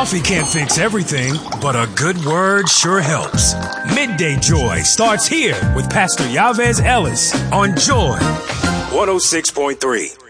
Coffee can't fix everything, but a good word sure helps. Midday Joy starts here with Pastor Yavez Ellis on Joy 106.3.